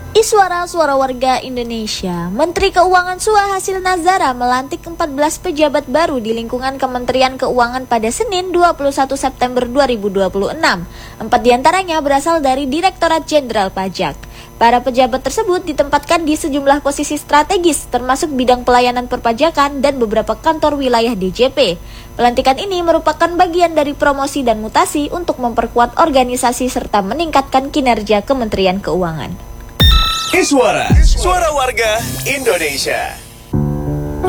Iswara Suara Warga Indonesia, Menteri Keuangan Suhasil Nazara melantik 14 pejabat baru di lingkungan Kementerian Keuangan pada Senin 21 September 2026. 4 diantaranya berasal dari Direktorat Jenderal Pajak. Para pejabat tersebut ditempatkan di sejumlah posisi strategis, termasuk bidang pelayanan perpajakan dan beberapa kantor wilayah DJP. Pelantikan ini merupakan bagian dari promosi dan mutasi untuk memperkuat organisasi serta meningkatkan kinerja Kementerian Keuangan. Iswara, Suara Warga Indonesia.